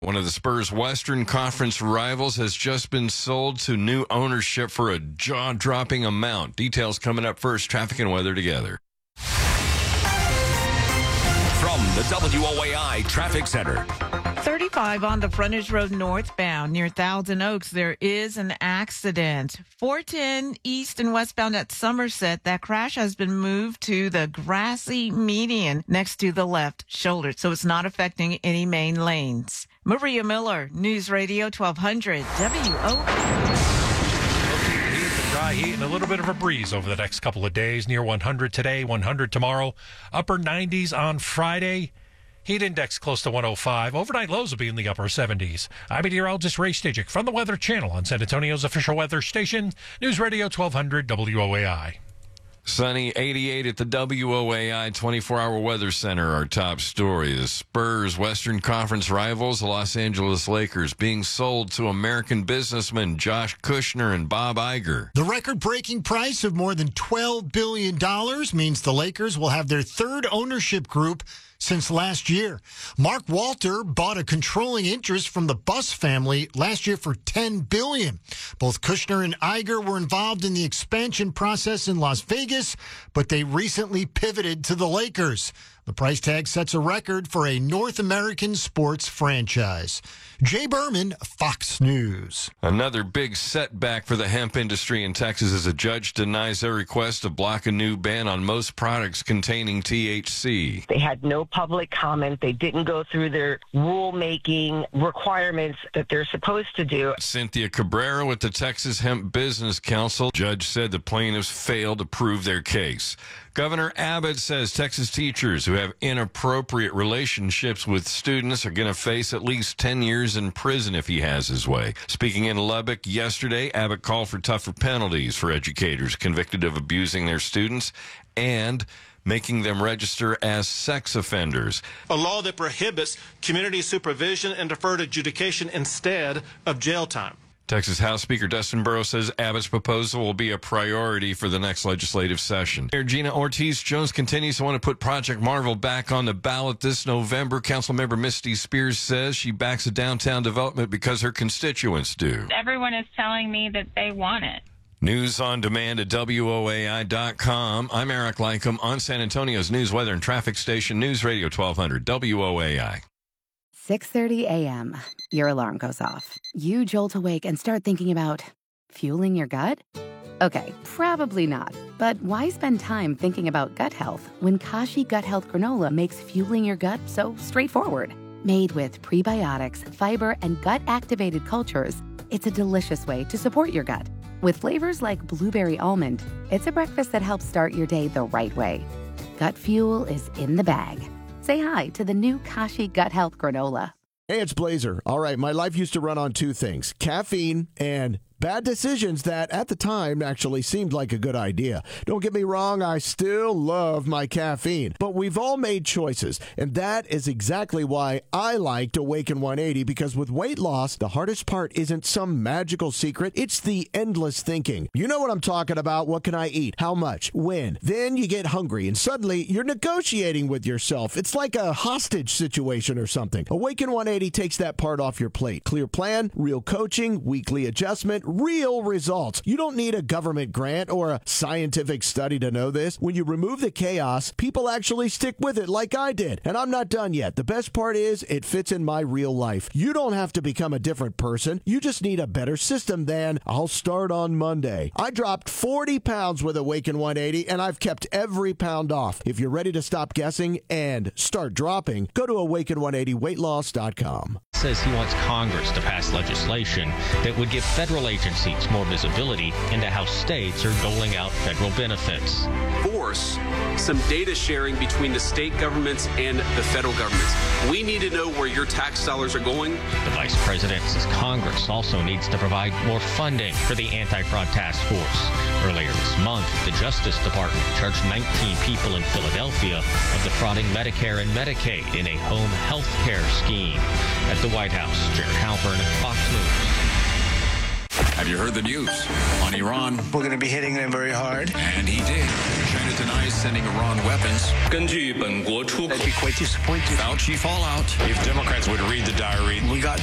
One of the Spurs' Western Conference rivals has just been sold to new ownership for a jaw-dropping amount. Details coming up first. Traffic and weather together. From the WOAI Traffic Center. 35 on the frontage road northbound near Thousand Oaks. There is an accident. 410 east and westbound at Somerset. That crash has been moved to the grassy median next to the left shoulder, so it's not affecting any main lanes. Maria Miller, News Radio 1200 Dry heat and a little bit of a breeze over the next couple of days. Near 100 today, 100 tomorrow. Upper 90s on Friday. Heat index close to 105. Overnight lows will be in the upper 70s. I'm meteorologist Ray Stajic from the Weather Channel on San Antonio's official weather station, News Radio 1200 WOAI. Sunny 88 at the WOAI 24-hour weather center. Our top story, the Spurs' Western Conference rivals, the Los Angeles Lakers, being sold to American businessmen Josh Kushner and Bob Iger. The record-breaking price of more than $12 billion means the Lakers will have their third ownership group since last year. Mark Walter bought a controlling interest from the Buss family last year for $10 billion. Both Kushner and Iger were involved in the expansion process in Las Vegas, but they recently pivoted to the Lakers. The price tag sets a record for a North American sports franchise. Jay Berman, Fox News. Another big setback for the hemp industry in Texas as a judge denies their request to block a new ban on most products containing THC. They had no public comment. They didn't go through their rulemaking requirements that they're supposed to do. Cynthia Cabrera with the Texas Hemp Business Council. Judge said the plaintiffs failed to prove their case. Governor Abbott says Texas teachers who have inappropriate relationships with students are going to face at least 10 years in prison if he has his way. Speaking in Lubbock yesterday, Abbott called for tougher penalties for educators convicted of abusing their students and making them register as sex offenders. A law that prohibits community supervision and deferred adjudication instead of jail time. Texas House Speaker Dustin Burrow says Abbott's proposal will be a priority for the next legislative session. Regina Ortiz-Jones continues to want to put Project Marvel back on the ballot this November. Councilmember Misty Spears says she backs a downtown development because her constituents do. Everyone is telling me that they want it. News on demand at WOAI.com. I'm Eric Lycom on San Antonio's news, weather, and traffic station, News Radio 1200 WOAI. 6:30 a.m. Your alarm goes off. You jolt awake and start thinking about fueling your gut? Okay, probably not. But why spend time thinking about gut health when Kashi Gut Health Granola makes fueling your gut so straightforward? Made with prebiotics, fiber, and gut-activated cultures, it's a delicious way to support your gut. With flavors like blueberry almond, it's a breakfast that helps start your day the right way. Gut fuel is in the bag. Say hi to the new Kashi Gut Health Granola. Hey, it's Blazer. All right, my life used to run on two things, caffeine and bad decisions that, at the time, actually seemed like a good idea. Don't get me wrong, I still love my caffeine. But we've all made choices, and that is exactly why I liked Awaken 180, because with weight loss, the hardest part isn't some magical secret. It's the endless thinking. You know what I'm talking about. What can I eat? How much? When? Then you get hungry, and suddenly you're negotiating with yourself. It's like a hostage situation or something. Awaken 180 takes that part off your plate. Clear plan, real coaching, weekly adjustment, real results. You don't need a government grant or a scientific study to know this. When you remove the chaos, people actually stick with it like I did. And I'm not done yet. The best part is it fits in my real life. You don't have to become a different person. You just need a better system than I'll start on Monday. I dropped 40 pounds with Awaken 180 and I've kept every pound off. If you're ready to stop guessing and start dropping, go to awaken180weightloss.com. Says he wants Congress to pass legislation that would give federal agencies more visibility into how states are doling out federal benefits. Force some data sharing between the state governments and the federal governments. We need to know where your tax dollars are going. The vice president says Congress also needs to provide more funding for the anti-fraud task force. Earlier this month, the Justice Department charged 19 people in Philadelphia of defrauding Medicare and Medicaid in a home health care scheme. At the White House, Jared Halpern, Fox News. Have you heard the news on Iran? We're going to be hitting them very hard. And he did. China denies sending Iran weapons. 根据本国出口，That'd be quite disappointing. Fauci fallout. If Democrats would read the diary, we got